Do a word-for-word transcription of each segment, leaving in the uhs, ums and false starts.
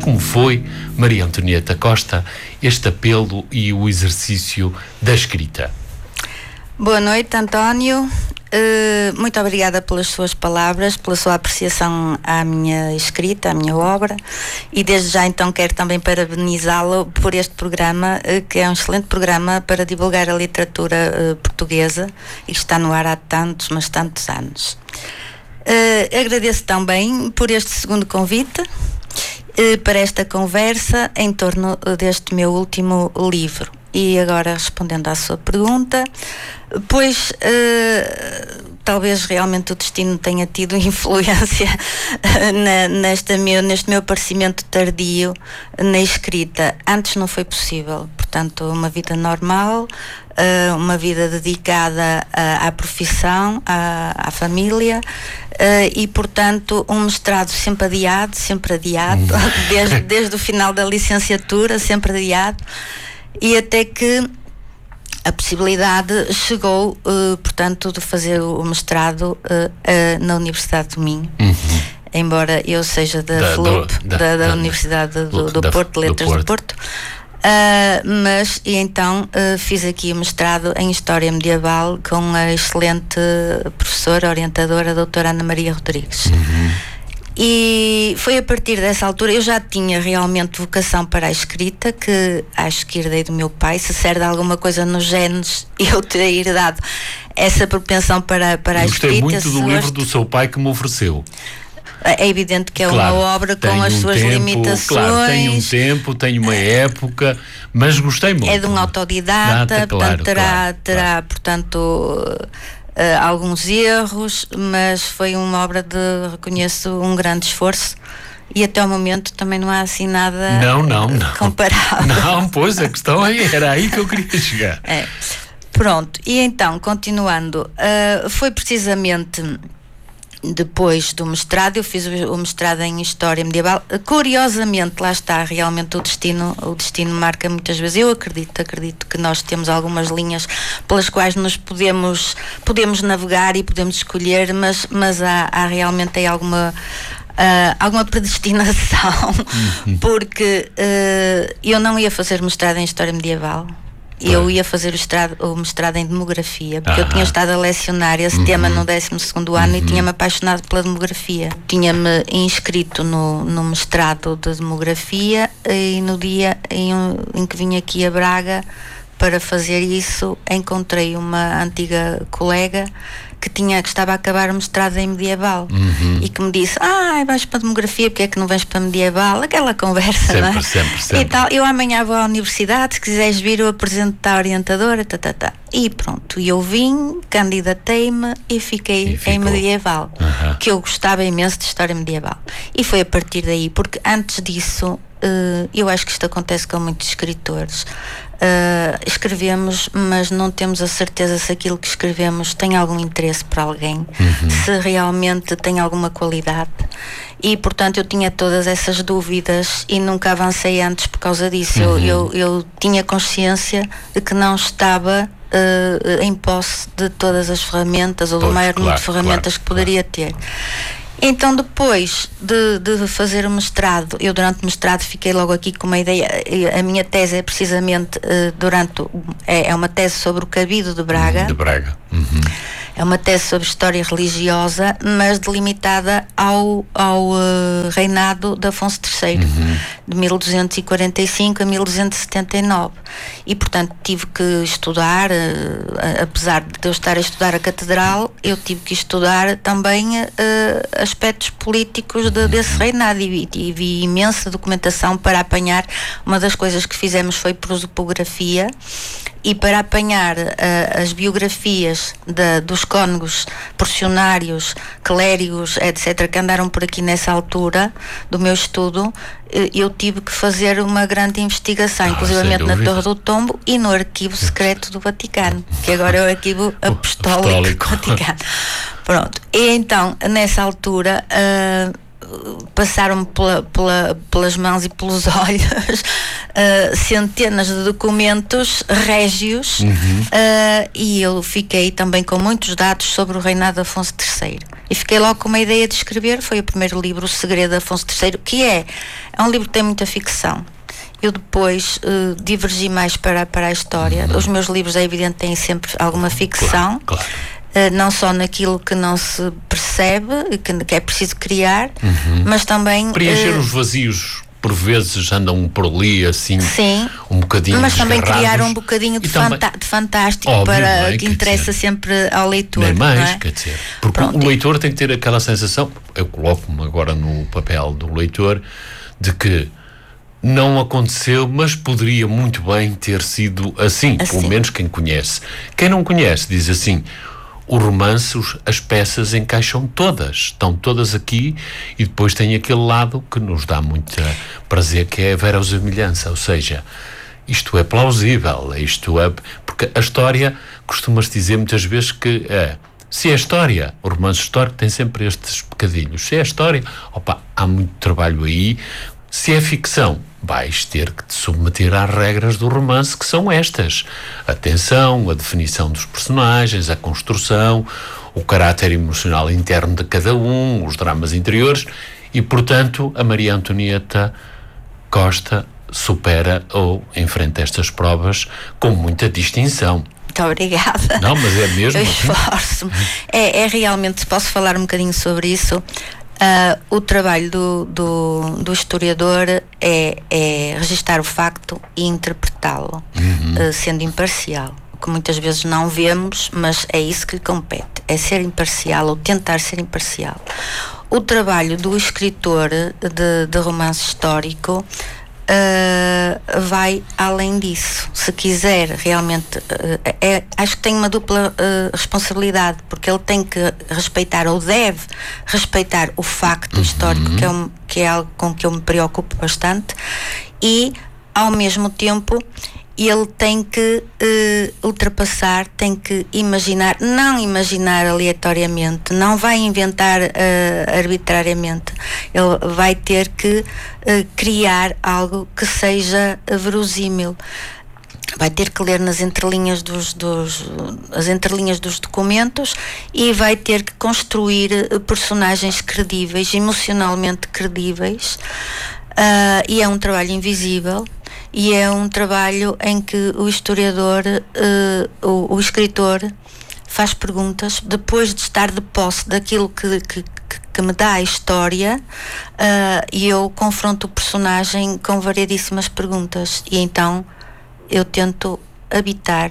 como foi, Maria Antonieta Costa, este apelo e o exercício da escrita. Boa noite, António. Uh, muito obrigada pelas suas palavras, pela sua apreciação à minha escrita, à minha obra, e desde já então quero também parabenizá-lo por este programa, uh, que é um excelente programa para divulgar a literatura uh, portuguesa e que está no ar há tantos, mas tantos anos. Uh, agradeço também por este segundo convite uh, para esta conversa em torno deste meu último livro. E agora, respondendo à sua pergunta, pois uh, talvez realmente o destino tenha tido influência na, nesta meu, neste meu aparecimento tardio na escrita. Antes não foi possível, portanto, uma vida normal, uh, uma vida dedicada à, à profissão, à, à família, uh, e, portanto, um mestrado sempre adiado, sempre adiado, desde, desde o final da licenciatura, sempre adiado. E até que a possibilidade chegou, uh, portanto, de fazer o mestrado uh, uh, na Universidade do Minho. Uhum. Embora eu seja da, da F L U P, da, da, da, da Universidade do, do, do Porto, Letras do Porto, do Porto. Uh, mas, e então, uh, fiz aqui o mestrado em História Medieval com a excelente professora, orientadora, a doutora Ana Maria Rodrigues. Uhum. E foi a partir dessa altura, eu já tinha realmente vocação para a escrita, que acho que herdei do meu pai. Se serve de alguma coisa nos genes, eu terei herdado essa propensão para, para a escrita. Gostei muito do livro do seu pai que me ofereceu. É evidente que é claro, uma obra com as um suas tempo, limitações. Claro, tem um tempo, tem uma época, mas gostei muito. É de um autodidata, Data, portanto claro, terá, claro, terá claro. portanto... Uh, alguns erros, mas foi uma obra de, reconheço, um grande esforço, e até o momento também não há assim nada não, não, não. comparável. Não, pois a questão aí era aí que eu queria chegar. É. Pronto, e então, continuando, uh, foi precisamente depois do mestrado, eu fiz o mestrado em História Medieval. Curiosamente, lá está, realmente o destino, o destino marca muitas vezes. Eu acredito, acredito que nós temos algumas linhas pelas quais nos podemos, podemos navegar e podemos escolher, mas, mas há, há realmente aí alguma... Uh, alguma predestinação, uhum. porque uh, eu não ia fazer mestrado em História Medieval. Eu ia fazer o mestrado, o mestrado em demografia, porque uh-huh. eu tinha estado a lecionar esse uh-huh. tema no décimo segundo ano uh-huh. e tinha-me apaixonado pela demografia. Tinha-me inscrito no, no mestrado de demografia, e no dia em, em que vim aqui a Braga para fazer isso, encontrei uma antiga colega que, tinha, que estava a acabar o mestrado em medieval, uhum. e que me disse: ah, vais para a demografia, porque é que não vais para medieval? Aquela conversa, sempre, não é? Sempre, sempre. E tal, eu amanhã vou à universidade, se quiseres vir eu apresento-te à orientadora, tá, tá, tá. E pronto, eu vim, candidatei-me e fiquei e em medieval, uhum. que eu gostava imenso de história medieval. E foi a partir daí, porque antes disso, uh, eu acho que isto acontece com muitos escritores. Uh, escrevemos, mas não temos a certeza se aquilo que escrevemos tem algum interesse para alguém, uhum. se realmente tem alguma qualidade. E, portanto, eu tinha todas essas dúvidas e nunca avancei antes por causa disso. Uhum. Eu, eu, eu tinha consciência de que não estava uh, em posse de todas as ferramentas, ou do maior número de ferramentas claro, que poderia claro. ter. Então, depois de, de fazer o mestrado, eu durante o mestrado fiquei logo aqui com uma ideia. A minha tese é precisamente uh, durante é, é uma tese sobre o Cabido de Braga. De Braga. Uhum. É uma tese sobre história religiosa, mas delimitada ao, ao uh, reinado de Afonso terceiro, uhum. de mil duzentos e quarenta e cinco a mil duzentos e setenta e nove. E, portanto, tive que estudar, uh, apesar de eu estar a estudar a catedral, eu tive que estudar também uh, aspectos políticos de, desse reinado, e, e vi imensa documentação para apanhar. Uma das coisas que fizemos foi prosopografia, e para apanhar uh, as biografias de, dos cônegos, porcionários, clérigos, etcétera, que andaram por aqui nessa altura do meu estudo, uh, eu tive que fazer uma grande investigação, ah, inclusivamente na Torre do Tombo e no Arquivo Secreto do Vaticano, que agora é o Arquivo Apostólico do Vaticano. Pronto. E então, nessa altura, uh, passaram pela, pela, pelas mãos e pelos olhos uh, centenas de documentos régios, uhum. uh, e eu fiquei também com muitos dados sobre o reinado de Afonso terceiro. E fiquei logo com uma ideia de escrever. Foi o primeiro livro, O Segredo de Afonso terceiro, que é, é um livro que tem muita ficção. Eu depois uh, divergi mais para, para a história. Uhum. Os meus livros, é evidente, têm sempre alguma ficção. Claro, claro. Uh, não só naquilo que não se percebe, que, que é preciso criar, uhum. mas também... Preencher uh, os vazios, por vezes andam por ali assim, sim, um bocadinho mas também desgarrados. Criar um bocadinho de, também, fanta- de fantástico, óbvio, para é, que interessa dizer, sempre ao leitor. nem mais, não é? quer dizer, porque Pronto. O leitor tem que ter aquela sensação, eu coloco-me agora no papel do leitor, de que não aconteceu, mas poderia muito bem ter sido assim, assim. Pelo menos quem conhece. Quem não conhece diz assim: o romance, as peças encaixam todas, estão todas aqui, e depois tem aquele lado que nos dá muito prazer, que é a verossimilhança, ou seja, isto é plausível, isto é... Porque a história, costuma-se dizer muitas vezes que é, se é história, o romance histórico tem sempre estes bocadinhos, se é história, opa, há muito trabalho aí. Se é ficção, vais ter que te submeter às regras do romance, que são estas: a tensão, a definição dos personagens, a construção, o caráter emocional interno de cada um, os dramas interiores, e, portanto, a Maria Antonieta Costa supera ou enfrenta estas provas com muita distinção. Muito obrigada. Não, mas é mesmo. Eu esforço-me. É, é realmente, se posso falar um bocadinho sobre isso... Uh, o trabalho do, do, do historiador é, é registar o facto e interpretá-lo, uhum. uh, sendo imparcial, o que muitas vezes não vemos, mas é isso que lhe compete, é ser imparcial ou tentar ser imparcial. O trabalho do escritor de, de romance histórico Uh, vai além disso. Se quiser realmente, uh, é, acho que tem uma dupla uh, responsabilidade, porque ele tem que respeitar, ou deve respeitar, o facto uhum. histórico, que é, um, que é algo com que eu me preocupo bastante, e ao mesmo tempo ele tem que uh, ultrapassar, tem que imaginar, não imaginar aleatoriamente, não vai inventar uh, arbitrariamente. Ele vai ter que uh, criar algo que seja verosímil. Vai ter que ler nas entrelinhas dos, dos, as entrelinhas dos documentos, e vai ter que construir uh, personagens credíveis, emocionalmente credíveis, uh, e é um trabalho invisível. E é um trabalho em que o historiador, uh, o, o escritor, faz perguntas depois de estar de posse daquilo que, que, que me dá a história, uh, e eu confronto o personagem com variedíssimas perguntas, e então eu tento habitar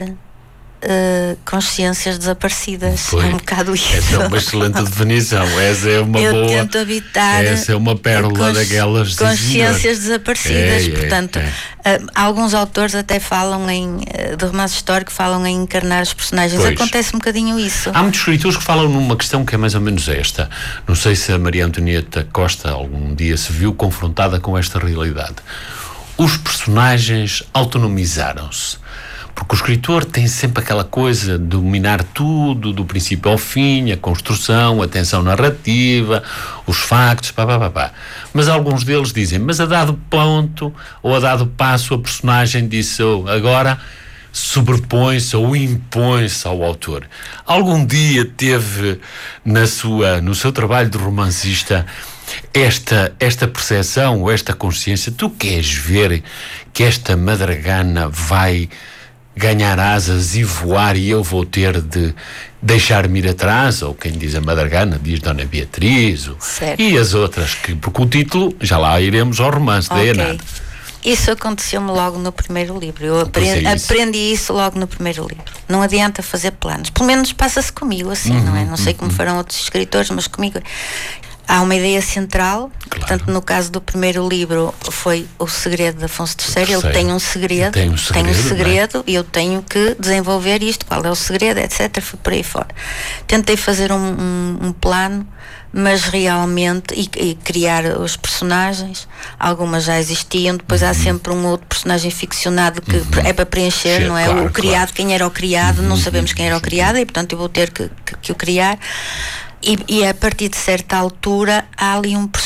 Uh, consciências desaparecidas. Foi. É um bocado isso. Essa é uma excelente definição. Essa é uma eu boa. Eu tento habitar. Essa é uma pérola cons... daquelas. Consciências de desaparecidas. É, Portanto, é, é. Uh, alguns autores até falam em. Uh, de romance histórico, falam em encarnar os personagens. Pois. Acontece um bocadinho isso. Há muitos escritores que falam numa questão que é mais ou menos esta. Não sei se a Maria Antonieta Costa algum dia se viu confrontada com esta realidade. Os personagens autonomizaram-se. Porque o escritor tem sempre aquela coisa de dominar tudo, do princípio ao fim, a construção, a tensão narrativa, os factos, pá, pá, pá, pá. Mas alguns deles dizem, mas a dado ponto, ou a dado passo, a personagem disse, oh, agora sobrepõe-se ou impõe-se ao autor. Algum dia teve na sua, no seu trabalho de romancista esta, esta percepção, ou esta consciência? Tu queres ver que esta madragana vai ganhar asas e voar, e eu vou ter de deixar-me ir atrás? Ou quem diz a madragana diz Dona Beatriz, ou, e as outras, que, porque o título, já lá iremos ao romance okay. da Enad. Isso aconteceu-me logo no primeiro livro. Eu aprendi, é isso. aprendi isso logo no primeiro livro. Não adianta fazer planos, pelo menos passa-se comigo assim, uhum, não é? Não sei uhum. como farão outros escritores, mas comigo há uma ideia central. Claro. Portanto, no caso do primeiro livro foi O Segredo de Afonso terceiro. Ele tem um segredo, tem um segredo, tem um segredo, e eu tenho que desenvolver isto, qual é o segredo, etcétera. Fui por aí fora. Tentei fazer um, um, um plano, mas realmente, e, e criar os personagens. Algumas já existiam, depois uhum. há sempre um outro personagem ficcionado que uhum. é para preencher, Sim, não é? Claro, o criado, claro. Quem era o criado, uhum. não sabemos quem era o criado, e portanto eu vou ter que, que, que o criar. E, e a partir de certa altura há ali um personagem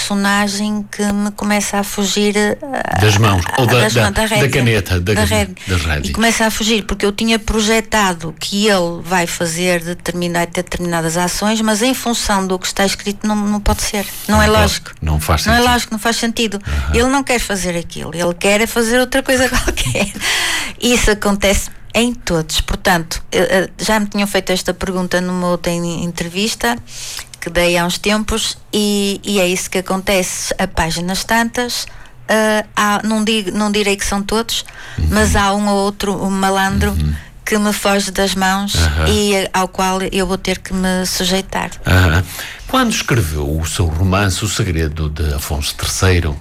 personagem que me começa a fugir uh, das mãos, a, ou da, das, da, da, da caneta, da, da red, da red. E começa a fugir, porque eu tinha projetado que ele vai fazer determinado, determinadas ações, mas em função do que está escrito não, não pode ser, não, não é pode, lógico. Não faz sentido. Não é lógico, não faz sentido. Uhum. Ele não quer fazer aquilo, ele quer é fazer outra coisa qualquer. Isso acontece em todos. Portanto, já me tinham feito esta pergunta numa outra entrevista que dei há uns tempos, e, e é isso que acontece a páginas tantas. Uh, há, não, digo, não direi que são todos, uhum. mas há um ou outro um malandro uhum. que me foge das mãos uhum. e ao qual eu vou ter que me sujeitar. Uhum. Quando escreveu o seu romance O Segredo de Afonso terceiro,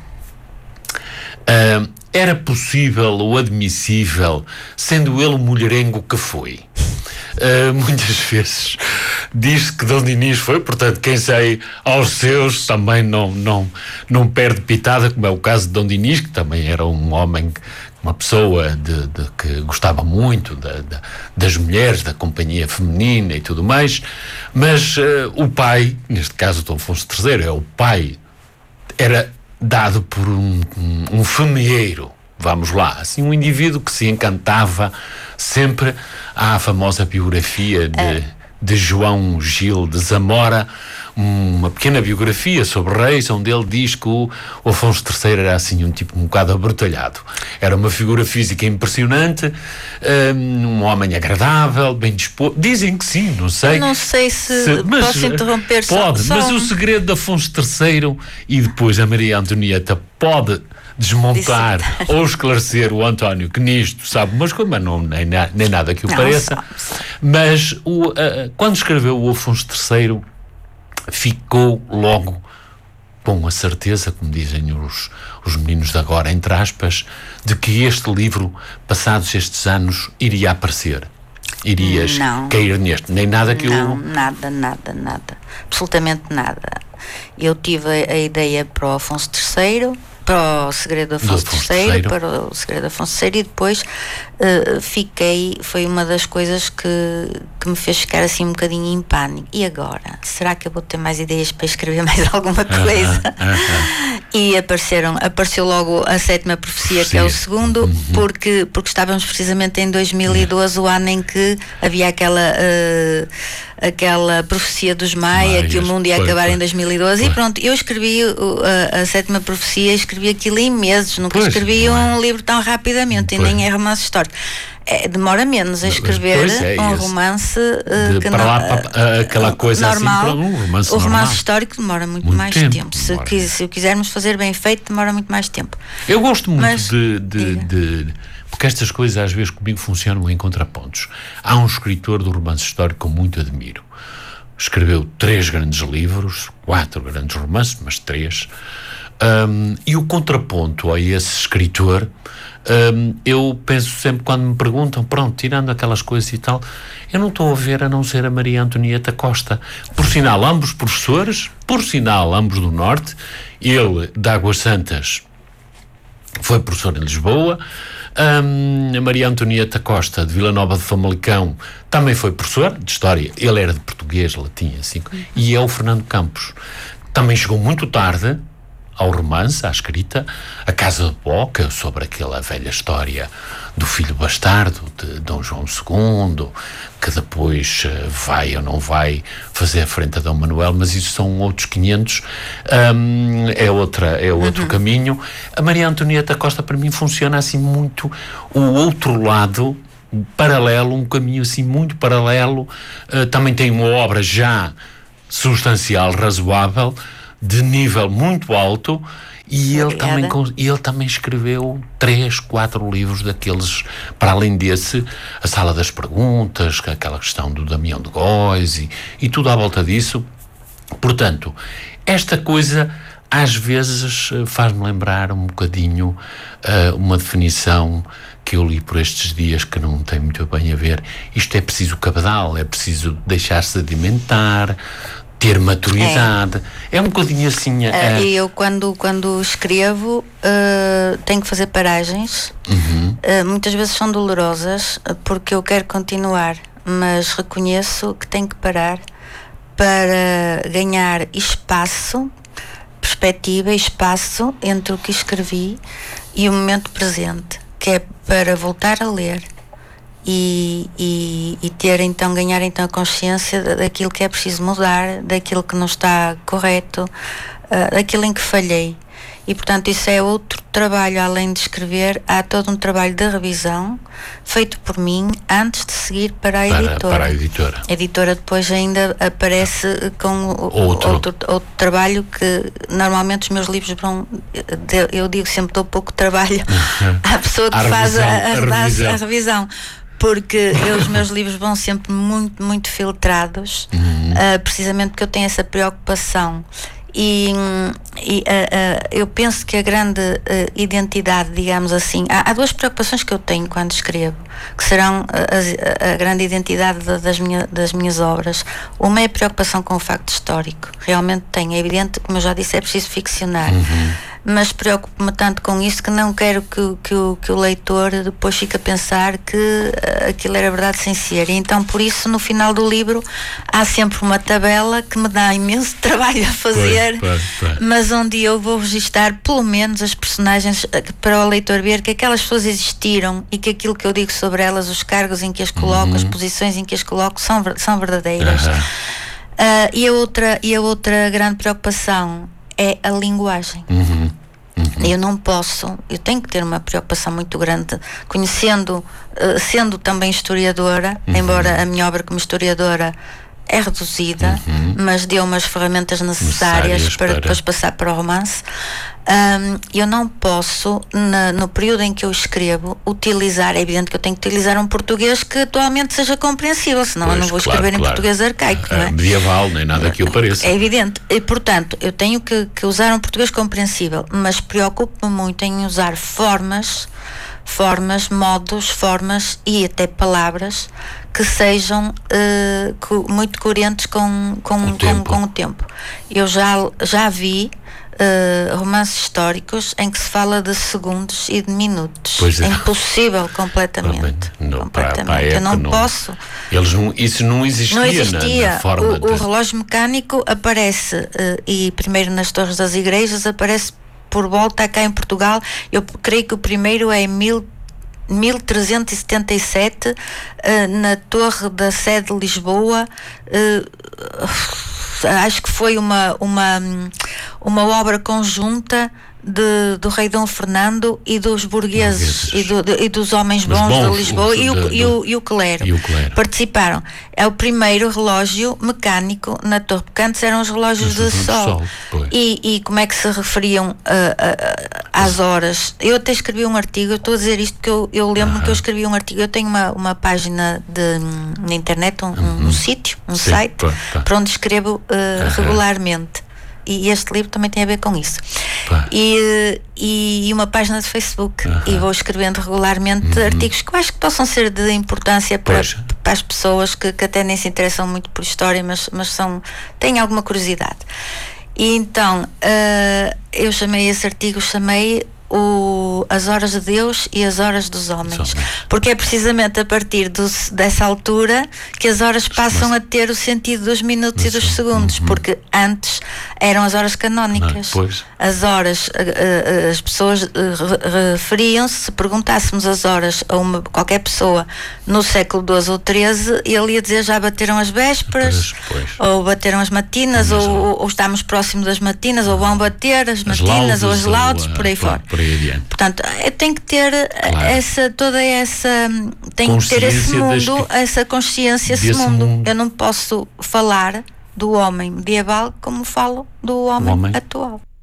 Uh, era possível ou admissível, sendo ele o mulherengo que foi? Uh, muitas vezes diz-se que Dom Dinis foi, portanto, quem sai aos seus também não, não, não perde pitada, como é o caso de Dom Dinis, que também era um homem, uma pessoa de, de, que gostava muito de, de, das mulheres, da companhia feminina e tudo mais, mas uh, o pai, neste caso Dom Afonso terceiro, é o pai, era dado por um, um, um femeeiro, vamos lá, assim, um indivíduo que se encantava sempre. Há a famosa biografia de, é. de João Gil de Zamora, uma pequena biografia sobre reis, onde ele diz que o, o Afonso terceiro era assim um tipo um bocado abertalhado. Era uma figura física impressionante, um, um homem agradável, bem disposto. Dizem que sim, não sei. Não sei se, se mas, posso interromper. Pode, só, mas só um... o segredo de Afonso terceiro e depois a Maria Antonieta pode desmontar Disse... ou esclarecer o António, que nisto sabe umas coisas, mas não, nem, nem nada que o não, pareça. Sabe, sabe. Mas o, uh, quando escreveu o Afonso terceiro, ficou logo com a certeza, como dizem os, os meninos de agora, entre aspas, de que este livro, passados estes anos, iria aparecer. Irias não. cair neste. Nem nada que não, eu... Não, nada, nada, nada. Absolutamente nada. Eu tive a, a ideia para o Afonso terceiro, para o Segredo de Afonso terceiro, para o Segredo de Afonso terceiro, e depois uh, fiquei, foi uma das coisas que, que me fez ficar assim um bocadinho em pânico. E agora? Será que eu vou ter mais ideias para escrever mais alguma coisa? Uh-huh, uh-huh. E apareceram, apareceu logo a Sétima Profecia, Sim. que é o segundo, uh-huh. porque, porque estávamos precisamente em dois mil e doze, uh-huh. o ano em que havia aquela uh, aquela profecia dos Maia, Maias, que o mundo ia foi, acabar foi. em dois mil e doze, foi. E pronto, eu escrevi a, a Sétima Profecia, escrevi aquilo em meses, nunca pois, escrevi um é. livro tão rapidamente, pois. e nem é romance histórico. É, demora menos a escrever é, um romance uh, que para não, lá, para, aquela coisa normal, assim, um romance o romance normal. histórico demora muito, muito mais tempo, tempo. Se, que, se o quisermos fazer bem feito, demora muito mais tempo. Eu gosto muito Mas, de, de, de porque estas coisas às vezes comigo funcionam em contrapontos. Há um escritor do romance histórico que eu muito admiro. Escreveu três grandes livros, quatro grandes romances, mas três. Um, e o contraponto a esse escritor, um, eu penso sempre, quando me perguntam, pronto, tirando aquelas coisas e tal, eu não estou a ver a não ser a Maria Antonieta Costa. Por sinal, ambos professores, por sinal, ambos do Norte. Ele, de Águas Santas, foi professor em Lisboa. Um, a Maria Antonieta Costa, de Vila Nova de Famalicão, também foi professor de História. Ele era de Português, Latim, assim. E é o Fernando Campos. Também chegou muito tarde ao romance, à escrita, A Casa de Boca, sobre aquela velha história do filho bastardo de Dom João segundo, que depois uh, vai ou não vai fazer a frente a Dom Manuel, mas isso são outros quinhentos, um, é, outra, é outro uhum. caminho. A Maria Antonieta Costa, para mim, funciona assim muito o outro lado, paralelo, um caminho assim muito paralelo. Uh, também tem uma obra já substancial, razoável, de nível muito alto, e ele também, ele também escreveu três, quatro livros daqueles, para além desse, A Sala das Perguntas, aquela questão do Damião de Góis e, e tudo à volta disso. Portanto, esta coisa às vezes faz-me lembrar um bocadinho uh, uma definição que eu li por estes dias, que não tem muito bem a ver. Isto é preciso cabedal, é preciso deixar-se alimentar, ter maturidade, é, é um bocadinho assim. Uh, uh, eu quando, quando escrevo uh, tenho que fazer paragens, uhum. uh, muitas vezes são dolorosas, uh, porque eu quero continuar, mas reconheço que tenho que parar para ganhar espaço perspectiva e espaço entre o que escrevi e o momento presente, que é para voltar a ler e, e, e ter então, ganhar então a consciência daquilo que é preciso mudar, daquilo que não está correto, uh, daquilo em que falhei. E portanto isso é outro trabalho. Além de escrever, há todo um trabalho de revisão feito por mim antes de seguir para a para, editora. Para a editora. A editora depois ainda aparece com outro. Outro, outro trabalho, que normalmente os meus livros vão, eu digo sempre, dou pouco trabalho à pessoa que a faz revisão, a, a, a, revisão. a revisão. Porque eu, os meus livros vão sempre muito, muito filtrados, uhum. uh, precisamente porque eu tenho essa preocupação. E, e uh, uh, eu penso que a grande uh, identidade, digamos assim, há, há duas preocupações que eu tenho quando escrevo, que serão a, a, a grande identidade das, minha, das minhas obras. Uma é a preocupação com o facto histórico. Realmente tenho, é evidente, como eu já disse, é preciso ficcionar. Uhum. Mas preocupo-me tanto com isso que não quero que, que, o, que o leitor depois fique a pensar que uh, aquilo era verdade sem ser. E então, por isso, no final do livro há sempre uma tabela que me dá imenso trabalho a fazer, pois, pois, pois. mas onde eu vou registar pelo menos as personagens, para o leitor ver que aquelas pessoas existiram e que aquilo que eu digo sobre elas, os cargos em que as coloco, uhum. as posições em que as coloco, são, são verdadeiras. Uhum. Uh, e, a outra, e a outra grande preocupação é a linguagem. Uhum, uhum. Eu não posso, eu tenho que ter uma preocupação muito grande, conhecendo, uh, sendo também historiadora, uhum. embora a minha obra como historiadora é reduzida, uhum. mas deu umas ferramentas necessárias, necessárias para, para depois passar para o romance. Um, eu não posso, na, no período em que eu escrevo, utilizar, é evidente que eu tenho que utilizar um português que atualmente seja compreensível, senão pois, eu não vou claro, escrever claro. em português arcaico, é, não é? Medieval, nem nada que eu pareça. É evidente, e portanto eu tenho que, que usar um português compreensível, mas preocupo-me muito em usar formas, formas, modos, formas e até palavras que sejam uh, co- muito coerentes com, com, o com, com o tempo. Eu já, já vi Uh, romances históricos em que se fala de segundos e de minutos. Pois é. É impossível completamente. Não, completamente. para, para eu não, não posso. Eles não, isso não existia. Não existia. Na, na forma o, de... o relógio mecânico aparece uh, e primeiro nas torres das igrejas, aparece por volta cá em Portugal. Eu creio que o primeiro é em mil mil trezentos e setenta e sete uh, na torre da sede de Lisboa. uh, acho que foi uma, uma, uma obra conjunta de, do rei Dom Fernando e dos burgueses e, do, de, e dos homens bons, bons de Lisboa o, e, o, do, e, o, e o clero. E o clero participaram. É o primeiro relógio mecânico na torre, porque antes eram os relógios de sol, sol e, e como é que se referiam uh, uh, às horas. Eu até escrevi um artigo, eu estou a dizer isto porque eu, eu lembro-me que eu escrevi um artigo. Eu tenho uma, uma página de, na internet, um, um, um sítio, um Sim, site pá, pá. para onde escrevo uh, regularmente. E este livro também tem a ver com isso. E, e uma página de Facebook. Uh-huh. E vou escrevendo regularmente uh-huh. artigos que eu acho que possam ser de importância para, para as pessoas que, que até nem se interessam muito por história, mas, mas são, têm alguma curiosidade. E então, uh, eu chamei esse artigo, chamei o, As Horas de Deus e as Horas dos Homens, porque é precisamente a partir do, dessa altura que as horas passam a ter o sentido dos minutos e dos segundos, uhum. porque antes eram as horas canónicas. Não, as horas, as pessoas referiam-se, se perguntássemos as horas a uma, qualquer pessoa no século doze ou treze, ele ia dizer já bateram as vésperas, pois. ou bateram as matinas, ou, ou, ou estamos próximo das matinas, ou vão bater as, as matinas, laudes, ou as laudes, ou, por aí fora. Por aí adiante. Portanto, eu tenho que ter claro. essa, toda essa, tenho que ter esse mundo, que... essa consciência, esse mundo. mundo. Eu não posso falar do homem medieval como falo do homem, homem. atual.